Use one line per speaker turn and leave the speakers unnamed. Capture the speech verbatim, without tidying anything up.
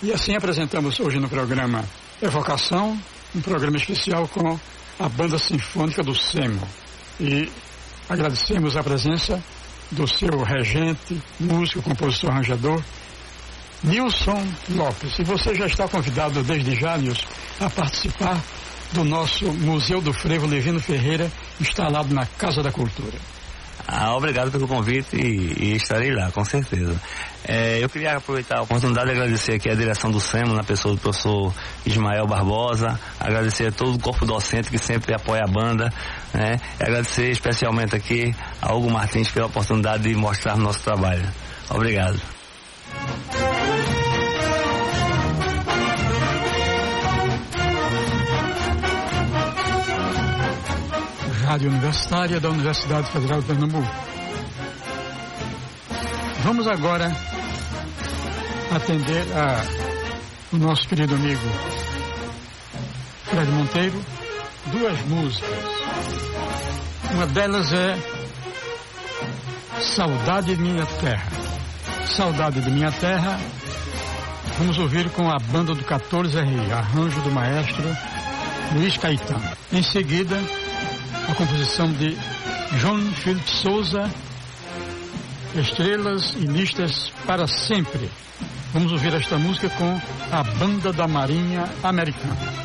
E assim apresentamos hoje no programa Evocação, um programa especial com a Banda Sinfônica do SEMO. E agradecemos a presença do seu regente, músico, compositor, arranjador, Nilson Lopes. E você já está convidado desde já, Nilson, a participar do nosso Museu do Frevo Levino Ferreira, instalado na Casa da Cultura.
Ah, obrigado pelo convite e, e estarei lá, com certeza. É, eu queria aproveitar a oportunidade de agradecer aqui a direção do SEMO, na pessoa do professor Ismael Barbosa, agradecer a todo o corpo docente que sempre apoia a banda, né? E agradecer especialmente aqui a Hugo Martins pela oportunidade de mostrar nosso trabalho. Obrigado.
Rádio Universitária da Universidade Federal de Pernambuco. Vamos agora atender a o nosso querido amigo Fred Monteiro, duas músicas. Uma delas é Saudade de Minha Terra. Saudade de Minha Terra, vamos ouvir com a banda do quatorze R, arranjo do maestro Luiz Caetano. Em seguida, a composição de João Felipe Souza, Estrelas e Listas para Sempre. Vamos ouvir esta música com a Banda da Marinha Americana.